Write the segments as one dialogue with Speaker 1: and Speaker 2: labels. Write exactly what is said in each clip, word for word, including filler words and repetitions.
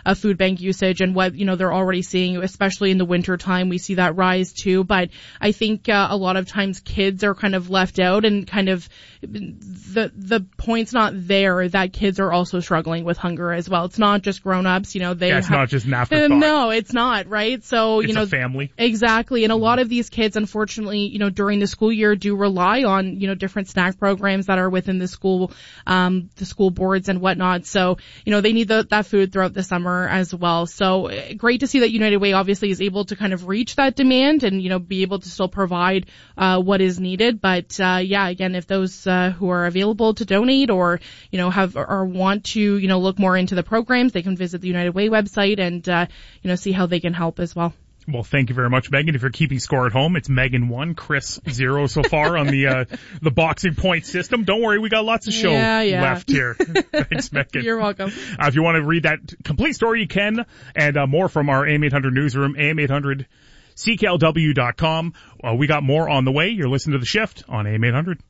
Speaker 1: uh, food bank usage and what, you know, they're already seeing, especially in the winter time. We see that rise too. But I think uh, a lot of times kids are kind of left out, and kind of the the point's not there that kids are also struggling with hunger as well. It's not just grown-ups, you know, they
Speaker 2: yeah, it's
Speaker 1: have,
Speaker 2: not just an afterthought.
Speaker 1: No, it's not, right? So,
Speaker 2: it's
Speaker 1: you know,
Speaker 2: a family.
Speaker 1: Exactly. And a lot of these kids, unfortunately, you know, during the school year do rely on, you know, different snack programs that are within the school, um, the school boards and whatnot. So, you know, they need the, that food throughout the summer as well. So great to see that United Way obviously is able to kind of reach that demand and, you know, be able to still provide, uh, what is needed. But, uh, yeah, again, if those, uh, who are available to donate or, you know, have, or want to, you know, look more into the programs, they can visit the United Way website and, uh, you know, see how they can help as well.
Speaker 2: Well, thank you very much, Megan. If you're keeping score at home, it's Megan one, Chris zero so far on the uh, the boxing point system. Don't worry, we got lots of show
Speaker 1: yeah, yeah.
Speaker 2: left here. Thanks, Megan.
Speaker 1: You're welcome.
Speaker 2: Uh, if you want to read that complete story, you can, and uh, more from our A M eight hundred newsroom, A M eight hundred C K L W dot com. Uh, we got more on the way. You're listening to The Shift on A M eight hundred.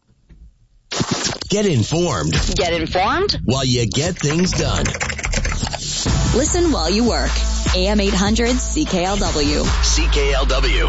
Speaker 3: Get informed.
Speaker 4: Get informed?
Speaker 3: While you get things done.
Speaker 4: Listen while you work. A M eight hundred C K L W.
Speaker 3: C K L W.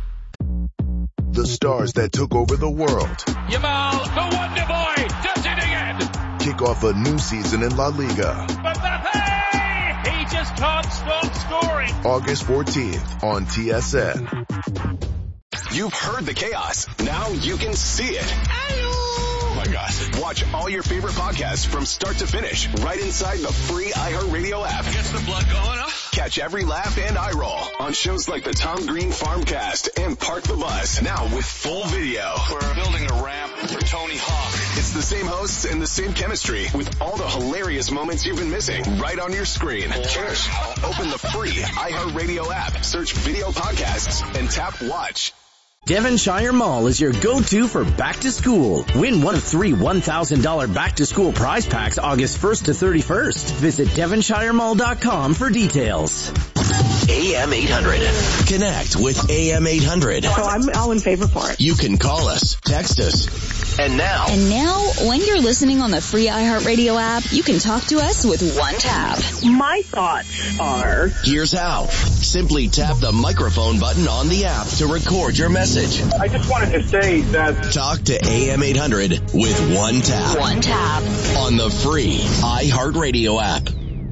Speaker 5: The stars that took over the world.
Speaker 6: Yamal, the Wonder Boy, does it again.
Speaker 5: Kick off a new season in La Liga.
Speaker 6: Mbappe, he just can't stop scoring.
Speaker 5: August fourteenth on T S N.
Speaker 7: You've heard the chaos. Now you can see it. Oh my God. Watch all your favorite podcasts from start to finish right inside the free iHeartRadio app.
Speaker 6: Gets the blood going, huh?
Speaker 7: Catch every laugh and eye roll on shows like the Tom Green Farmcast and Park the Bus. Now with full video.
Speaker 6: We're building a ramp for Tony Hawk.
Speaker 7: It's the same hosts and the same chemistry with all the hilarious moments you've been missing right on your screen. Cheers. Open the free iHeartRadio app, search video podcasts, and tap watch.
Speaker 3: Devonshire Mall is your go-to for back to school. Win one of three one thousand dollars back to school prize packs August first to thirty-first. Visit Devonshire Mall dot com for details.
Speaker 8: A M eight hundred.
Speaker 3: Connect with A M eight hundred.
Speaker 9: So I'm all in favor for it.
Speaker 3: You can call us, text us.
Speaker 8: And now.
Speaker 4: And now, when you're listening on the free iHeartRadio app, you can talk to us with one tap.
Speaker 9: My thoughts are...
Speaker 3: Here's how. Simply tap the microphone button on the app to record your message.
Speaker 10: I just wanted to say that...
Speaker 3: Talk to A M eight hundred with one tap.
Speaker 4: One tap.
Speaker 3: On the free iHeartRadio app.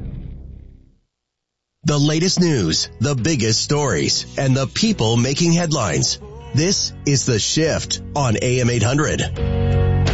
Speaker 3: The latest news, the biggest stories, and the people making headlines. This is The Shift on A M eight hundred.